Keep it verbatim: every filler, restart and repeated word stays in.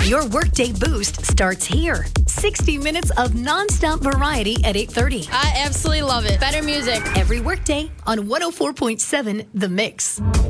Your Workday Boost starts here. sixty minutes of nonstop variety at eight thirty. I absolutely love it. Better music. Every workday on one oh four point seven The Mix.